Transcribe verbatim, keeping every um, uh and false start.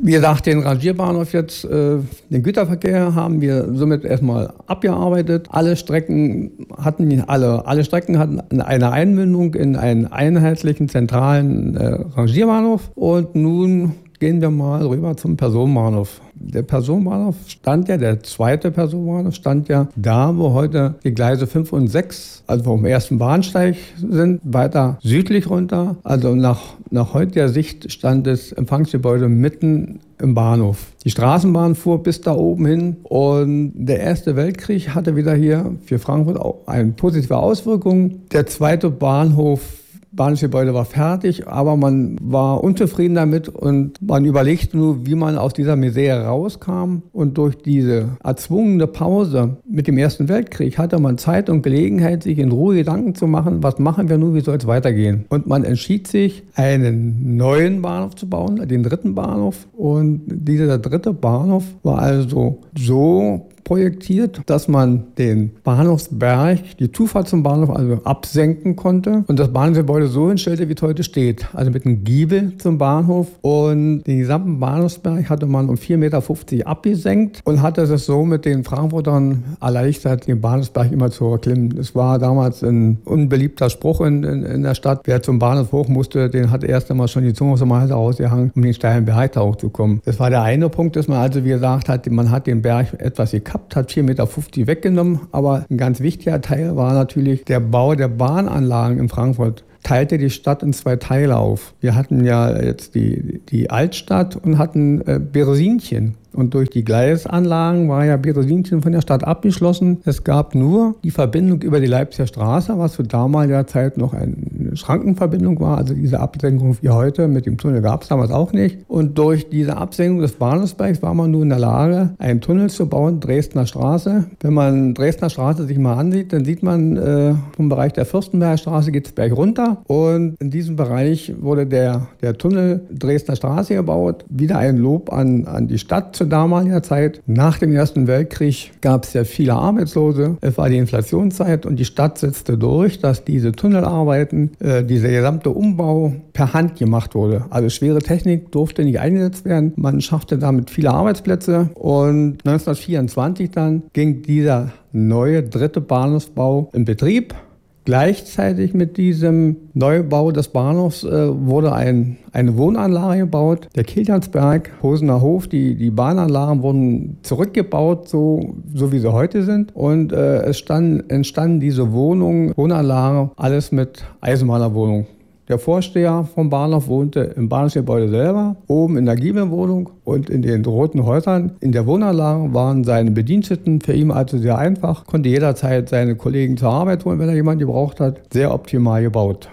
Wie gesagt, den Rangierbahnhof jetzt, äh, den Güterverkehr haben wir somit erstmal abgearbeitet. Alle Strecken hatten, alle, alle Strecken hatten eine Einmündung in einen einheitlichen zentralen äh, Rangierbahnhof. Und nun gehen wir mal rüber zum Personenbahnhof. Der Personenbahnhof stand ja, der zweite Personenbahnhof stand ja da, wo heute die Gleise fünf und sechs, also vom ersten Bahnsteig sind, weiter südlich runter. Also nach, nach heutiger Sicht stand das Empfangsgebäude mitten im Bahnhof. Die Straßenbahn fuhr bis da oben hin und der Erste Weltkrieg hatte wieder hier für Frankfurt auch eine positive Auswirkung. Der zweite Bahnhof Bahnhofsgebäude war fertig, aber man war unzufrieden damit und man überlegte nur, wie man aus dieser Misere rauskam. Und durch diese erzwungene Pause mit dem Ersten Weltkrieg hatte man Zeit und Gelegenheit, sich in Ruhe Gedanken zu machen, was machen wir nun, wie soll es weitergehen. Und man entschied sich, einen neuen Bahnhof zu bauen, den dritten Bahnhof. Und dieser dritte Bahnhof war also so projektiert, dass man den Bahnhofsberg, die Zufahrt zum Bahnhof also absenken konnte und das Bahnhofsgebäude so hinstellte, wie es heute steht. Also mit einem Giebel zum Bahnhof und den gesamten Bahnhofsberg hatte man um vier Komma fünfzig Meter abgesenkt und hatte es so mit den Frankfurtern erleichtert, den Bahnhofsberg immer zu erklimmen. Das war damals ein unbeliebter Spruch in, in, in der Stadt. Wer zum Bahnhof hoch musste, den hat erst einmal schon die Zunge aus dem Hals rausgehangen, um den steilen Berg da hochzukommen. Das war der eine Punkt, dass man also, wie gesagt hat, man hat den Berg etwas gekappt, hat vier Komma fünfzig Meter weggenommen, aber ein ganz wichtiger Teil war natürlich der Bau der Bahnanlagen in Frankfurt. Teilte die Stadt in zwei Teile auf. Wir hatten ja jetzt die, die Altstadt und hatten äh, Beresinchen. Und durch die Gleisanlagen war ja Beresinchen von der Stadt abgeschlossen. Es gab nur die Verbindung über die Leipziger Straße, was zu damaliger Zeit noch eine Schrankenverbindung war. Also diese Absenkung wie heute mit dem Tunnel gab es damals auch nicht. Und durch diese Absenkung des Bahnhofsbergs war man nun in der Lage, einen Tunnel zu bauen, Dresdner Straße. Wenn man Dresdner Straße sich mal ansieht, dann sieht man, äh, vom Bereich der Fürstenbergstraße geht es berg runter. Und in diesem Bereich wurde der, der Tunnel Dresdner Straße gebaut. Wieder ein Lob an, an die Stadt zu damaliger Zeit. Nach dem Ersten Weltkrieg gab es ja viele Arbeitslose. Es war die Inflationszeit und die Stadt setzte durch, dass diese Tunnelarbeiten, äh, dieser gesamte Umbau per Hand gemacht wurde. Also schwere Technik durfte nicht eingesetzt werden. Man schaffte damit viele Arbeitsplätze und neunzehnhundertvierundzwanzig dann ging dieser neue dritte Bahnhofsbau in Betrieb. Gleichzeitig mit diesem Neubau des Bahnhofs äh, wurde ein, eine Wohnanlage gebaut, der Kiliansberg, Posener Hof. Die, die Bahnanlagen wurden zurückgebaut, so, so wie sie heute sind. Und äh, es stand, entstanden diese Wohnungen, Wohnanlagen, alles mit Eisenbahnerwohnung. Der Vorsteher vom Bahnhof wohnte im Bahnhofsgebäude selber, oben in der Giebelwohnung und in den roten Häusern. In der Wohnanlage waren seine Bediensteten, für ihn also sehr einfach, konnte jederzeit seine Kollegen zur Arbeit holen, wenn er jemanden gebraucht hat. Sehr optimal gebaut.